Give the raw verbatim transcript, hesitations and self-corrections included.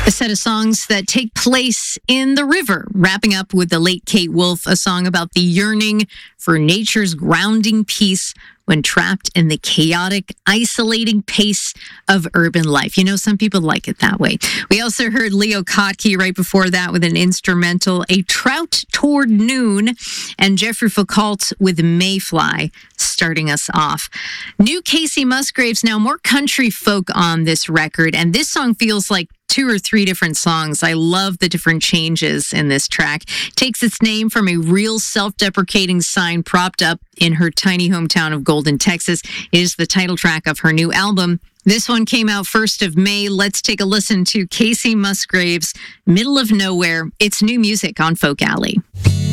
A set of songs that take place in the river, wrapping up with the late Kate Wolf, a song about the yearning for nature's grounding peace when trapped in the chaotic, isolating pace of urban life. You know, some people like it that way. We also heard Leo Kottke right before that with an instrumental, A Trout Toward Noon, and Jeffrey Foucault with Mayfly starting us off. New Casey Musgraves, now more country folk on this record, and this song feels like two or three different songs. I love the different changes in this track. Takes its name from a real self-deprecating sign propped up in her tiny hometown of Golden, Texas. It is the title track of her new album. This one came out first of May. Let's take a listen to Casey Musgraves' Middle of Nowhere. It's new music on Folk Alley.